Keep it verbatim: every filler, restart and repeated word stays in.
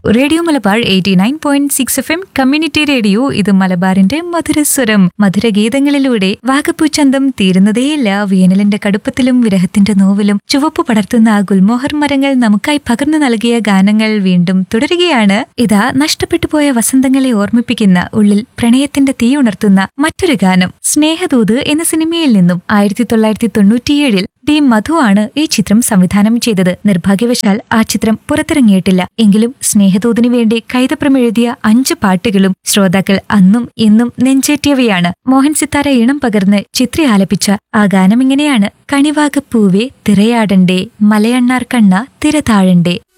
Radio Malabar eighty nine point six F M community radio. ഇത് മലബാറിന്റെ മധുരസ്വരം. മധുരഗീതങ്ങളിലൂടെ വാഗപ്പൂച്ചന്തം തീരുന്നതേയില്ല. വേനലിന്റെ കടുപ്പത്തിലും വിരഹത്തിന്റെ നോവിലും ചുവപ്പ് പടർത്തുന്ന ഗുൽമോഹർ മരങ്ങൾ നമുക്കായി പകർന്നു നൽകിയ ഗാനങ്ങൾ വീണ്ടും തുടരുകയാണ്. ഇതാ നഷ്ടപ്പെട്ടുപോയ വസന്തങ്ങളെ ഓർമ്മിപ്പിക്കുന്ന, ഉള്ളിൽ പ്രണയത്തിന്റെ തീ ഉണർത്തുന്ന മറ്റൊരു ഗാനം. സ്നേഹദൂത് എന്ന സിനിമയിൽ നിന്നും ആയിരത്തി തൊള്ളായിരത്തി തൊണ്ണൂറ്റിയേഴിൽ ഡി മധു ആണ് ഈ ചിത്രം സംവിധാനം ചെയ്തത്. നിർഭാഗ്യവശാൽ ആ ചിത്രം പുറത്തിറങ്ങിയിട്ടില്ല. എങ്കിലും സ്നേഹദൂതിനു വേണ്ടി കൈതപ്രം എഴുതിയ അഞ്ച് പാട്ടുകളും ശ്രോതാക്കൾ അന്നും ഇന്നും നെഞ്ചേറ്റിയവയാണ്. മോഹൻ സിത്താര ഈണം പകർന്ന് ചിത്രി ആലപിച്ച ആ ഗാനം ഇങ്ങനെയാണ്. കണിവാകപ്പൂവേ തിരയാടണ്ടേ, മലയണ്ണാർ കണ്ണ തിര താഴണ്ടേ.